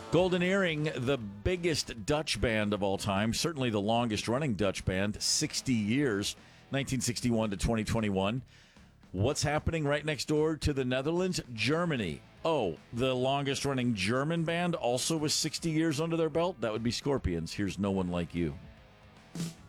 Golden Earring, the biggest Dutch band of all time, certainly the longest-running Dutch band, 60 years, 1961 to 2021. What's happening right next door to the Netherlands? Germany. Oh, the longest-running German band also with 60 years under their belt? That would be Scorpions. Here's No One Like You.